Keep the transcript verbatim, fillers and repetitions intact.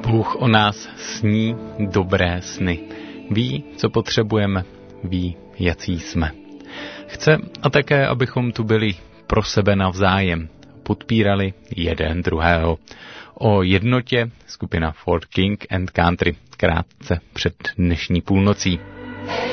Bůh o nás sní dobré sny. Ví, co potřebujeme, ví, jací jsme. Chce a také, abychom tu byli pro sebe navzájem, podpírali jeden druhého. O jednotě skupina Ford King and Country krátce před dnešní půlnocí.